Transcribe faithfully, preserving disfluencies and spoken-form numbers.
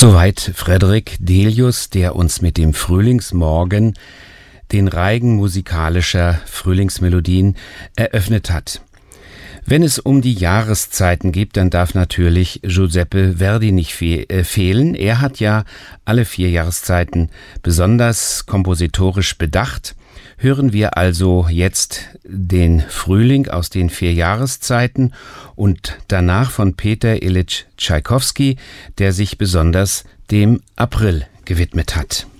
Soweit Frederic Delius, der uns mit dem Frühlingsmorgen den Reigen musikalischer Frühlingsmelodien eröffnet hat. Wenn es um die Jahreszeiten geht, dann darf natürlich Giuseppe Verdi nicht fe- äh, fehlen. Er hat ja alle vier Jahreszeiten besonders kompositorisch bedacht. Hören wir also jetzt den Frühling aus den vier Jahreszeiten und danach von Peter Ilyich Tschaikowski, der sich besonders dem April gewidmet hat.